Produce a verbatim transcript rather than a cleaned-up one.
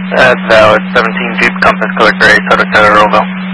Uh, valid seventeen Jeep Compass Color Gray, Soto Tower, Rollville.